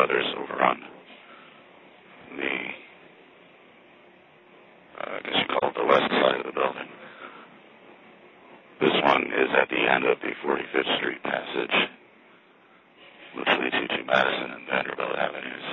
others over on the, I guess you call it the west side of the building. This one is at the end of the 45th Street passage, which leads you to Madison and Vanderbilt Avenues.